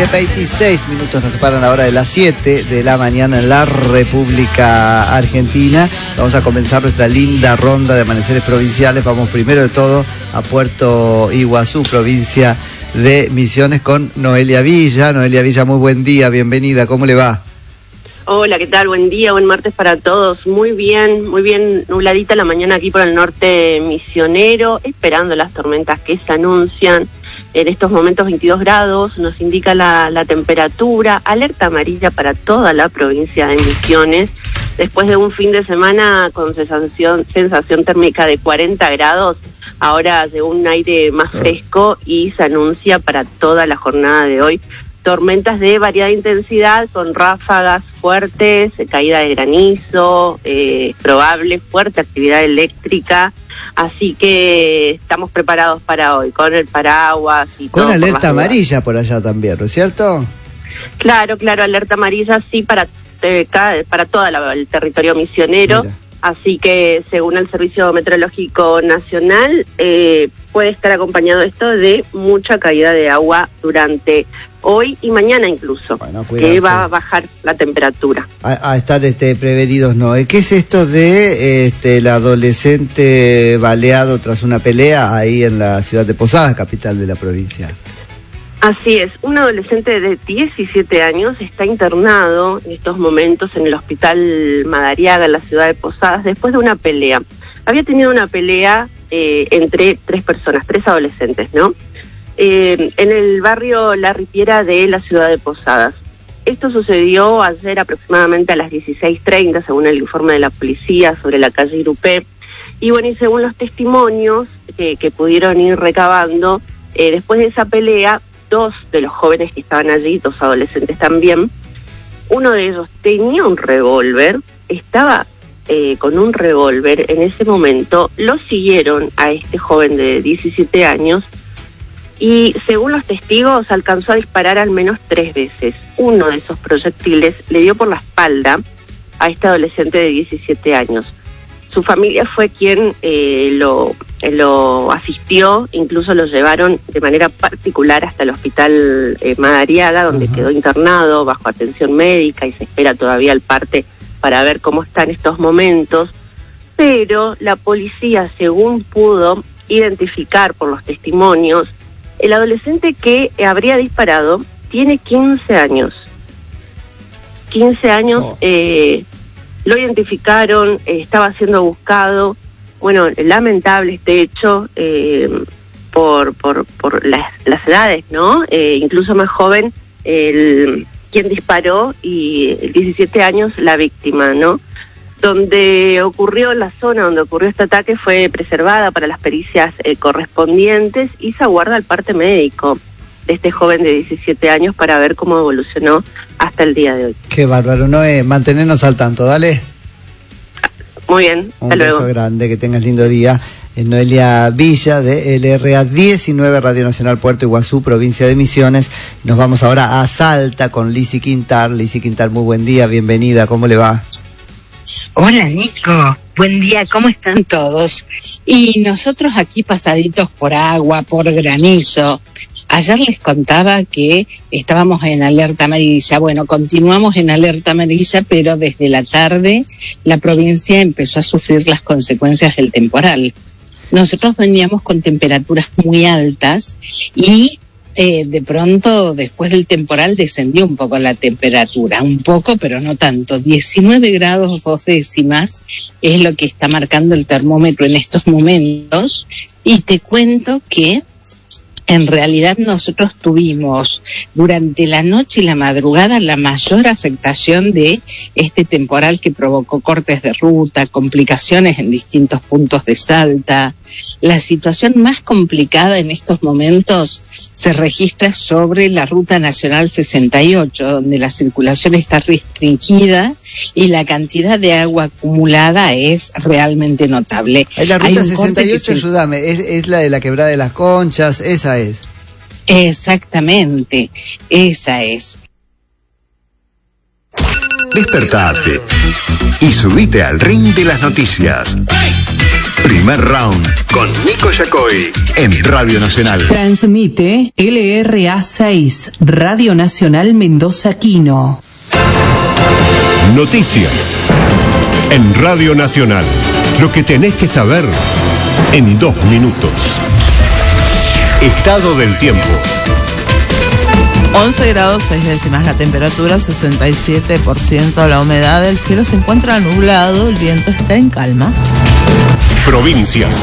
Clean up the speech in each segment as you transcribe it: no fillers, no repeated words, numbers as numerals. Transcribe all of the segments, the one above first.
10:26 nos separan ahora de las 7 de la mañana en la República Argentina. Vamos a comenzar nuestra linda ronda de amaneceres provinciales. Vamos primero de todo a Puerto Iguazú, provincia de Misiones, con Noelia Villa. Noelia Villa, muy buen día, bienvenida, ¿cómo le va? Hola, ¿qué tal? Buen día, buen martes para todos. Muy bien, nubladita la mañana aquí por el norte misionero, esperando las tormentas que se anuncian. En estos momentos 22 grados, nos indica la temperatura, alerta amarilla para toda la provincia de Misiones. Después de un fin de semana con sensación térmica de 40 grados, ahora de un aire más fresco y se anuncia para toda la jornada de hoy tormentas de variada intensidad con ráfagas fuertes, caída de granizo, probable fuerte actividad eléctrica, así que estamos preparados para hoy con el paraguas y con todo. Alerta amarilla por allá también, ¿no es cierto? Claro, alerta amarilla sí para todo el territorio misionero. Mira. Así que según el Servicio Meteorológico Nacional puede estar acompañado esto de mucha caída de agua durante hoy y mañana incluso, bueno, que va a bajar la temperatura. A estar prevenidos, ¿no? ¿Qué es esto de el adolescente baleado tras una pelea ahí en la ciudad de Posadas, capital de la provincia? Así es, un adolescente de 17 años está internado en estos momentos en el hospital Madariaga, en la ciudad de Posadas, después de una pelea. Había tenido una pelea entre tres adolescentes, ¿no? En el barrio La Ripiera de la ciudad de Posadas. Esto sucedió ayer aproximadamente a las 16:30, según el informe de la policía sobre la calle Irupé. Y bueno, y según los testimonios que pudieron ir recabando, después de esa pelea, dos de los jóvenes que estaban allí, dos adolescentes también, uno de ellos tenía un revólver, estaba con un revólver en ese momento, lo siguieron a este joven de 17 años y según los testigos alcanzó a disparar al menos 3 veces. Uno de esos proyectiles le dio por la espalda a este adolescente de 17 años. Su familia fue quien lo asistió, incluso lo llevaron de manera particular hasta el hospital Madariaga, donde quedó internado bajo atención médica y se espera todavía el parte para ver cómo está en estos momentos. Pero la policía, según pudo identificar por los testimonios, el adolescente que habría disparado tiene 15 años. 15 años... Lo identificaron, estaba siendo buscado. Bueno, lamentable este hecho por las edades, ¿no? Incluso más joven quien disparó y 17 años la víctima, ¿no? Donde ocurrió, la zona donde ocurrió este ataque fue preservada para las pericias correspondientes y se aguarda el parte médico de este joven de 17 años para ver cómo evolucionó hasta el día de hoy. Qué bárbaro, Noé, mantenernos al tanto, dale. Muy bien, hasta luego. Un beso grande, que tengas lindo día. Noelia Villa de LRA 19, Radio Nacional Puerto Iguazú, provincia de Misiones. Nos vamos ahora a Salta con Lizzy Quintar. Lizzy Quintar, muy buen día, bienvenida, ¿cómo le va? Hola Nico, buen día, ¿cómo están todos? Y nosotros aquí pasaditos por agua, por granizo. Ayer les contaba que estábamos en alerta amarilla. Bueno, continuamos en alerta amarilla, pero desde la tarde la provincia empezó a sufrir las consecuencias del temporal. Nosotros veníamos con temperaturas muy altas y de pronto después del temporal descendió un poco la temperatura, un poco pero no tanto, 19 grados 2 décimas es lo que está marcando el termómetro en estos momentos. Y te cuento que en realidad nosotros tuvimos durante la noche y la madrugada la mayor afectación de este temporal que provocó cortes de ruta, complicaciones en distintos puntos de Salta. La situación más complicada en estos momentos se registra sobre la Ruta Nacional 68, donde la circulación está restringida y la cantidad de agua acumulada es realmente notable. La Ruta 68, ayúdame, es la de la Quebrada de las Conchas, esa es. Exactamente, esa es. Despertate y subite al ring de las noticias. Primer round con Nico Yacoy en Radio Nacional. Transmite LRA 6, Radio Nacional Mendoza Quino. Noticias en Radio Nacional. Lo que tenés que saber en 2 minutos. Estado del tiempo. 11 grados 6 décimas la temperatura, 67% la humedad, el cielo se encuentra nublado, el viento está en calma. Provincias.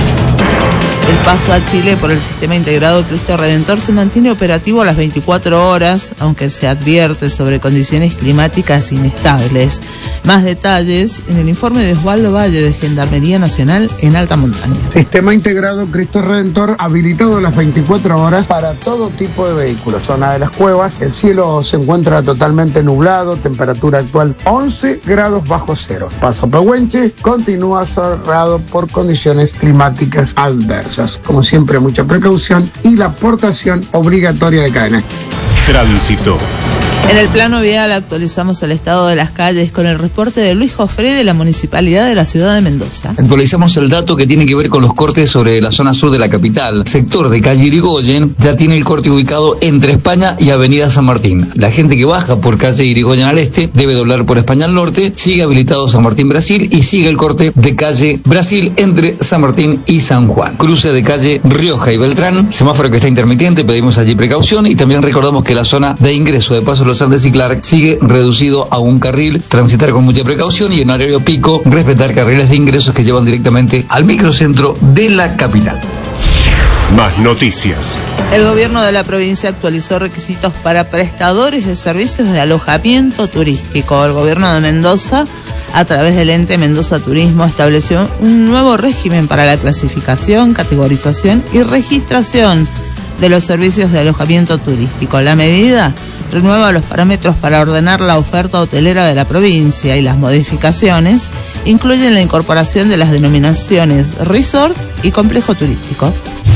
El paso a Chile por el sistema integrado Cristo Redentor se mantiene operativo a las 24 horas, aunque se advierte sobre condiciones climáticas inestables. Más detalles en el informe de Osvaldo Valle de Gendarmería Nacional en Alta Montaña. Sistema integrado Cristo Redentor habilitado a las 24 horas para todo tipo de vehículos. Zona de las Cuevas, el cielo se encuentra totalmente nublado, temperatura actual 11 grados bajo cero. Paso Pehuenche continúa cerrado por condiciones climáticas adversas. Como siempre, mucha precaución y la portación obligatoria de cadenas. Tránsito. En el plano vial actualizamos el estado de las calles con el reporte de Luis Jofré de la Municipalidad de la Ciudad de Mendoza. Actualizamos el dato que tiene que ver con los cortes sobre la zona sur de la capital. Sector de calle Irigoyen ya tiene el corte ubicado entre España y Avenida San Martín. La gente que baja por calle Irigoyen al este debe doblar por España al norte, sigue habilitado San Martín Brasil y sigue el corte de calle Brasil entre San Martín y San Juan. Cruce de calle Rioja y Beltrán, semáforo que está intermitente, pedimos allí precaución y también recordamos que la zona de ingreso de Paso Los Andes y Clark sigue reducido a un carril, transitar con mucha precaución y en horario pico respetar carriles de ingresos que llevan directamente al microcentro de la capital. Más noticias. El gobierno de la provincia actualizó requisitos para prestadores de servicios de alojamiento turístico. El gobierno de Mendoza, a través del ente Mendoza Turismo, estableció un nuevo régimen para la clasificación, categorización y registración de los servicios de alojamiento turístico. La medida renueva los parámetros para ordenar la oferta hotelera de la provincia y las modificaciones incluyen la incorporación de las denominaciones resort y complejo turístico.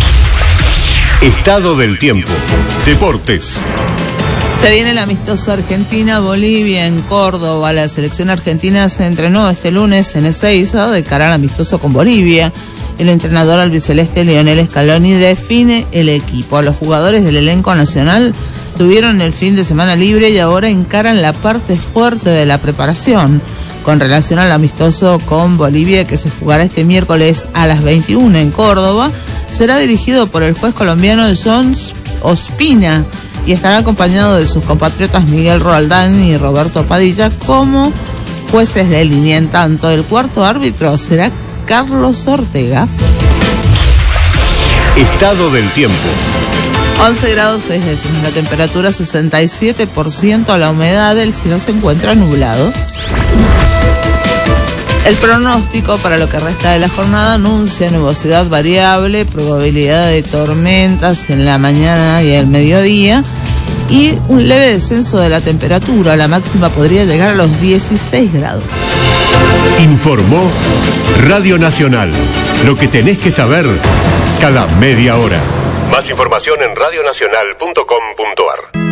Estado del tiempo. Deportes. Se viene el amistoso Argentina-Bolivia en Córdoba. La selección argentina se entrenó este lunes en Ezeiza de cara al amistoso con Bolivia. El entrenador albiceleste Lionel Scaloni define el equipo. Los jugadores del elenco nacional tuvieron el fin de semana libre y ahora encaran la parte fuerte de la preparación. Con relación al amistoso con Bolivia, que se jugará este miércoles a las 21 en Córdoba, será dirigido por el juez colombiano John Ospina y estará acompañado de sus compatriotas Miguel Roaldán y Roberto Padilla como jueces de línea. En tanto, el cuarto árbitro será Carlos Ortega. Estado del tiempo. 11 grados 6 décimas la temperatura, 67% la humedad, el cielo se encuentra nublado. El pronóstico para lo que resta de la jornada anuncia nubosidad variable, probabilidad de tormentas en la mañana y el mediodía y un leve descenso de la temperatura. La máxima podría llegar a los 16 grados. Informó Radio Nacional. Lo que tenés que saber cada media hora. Más información en radionacional.com.ar.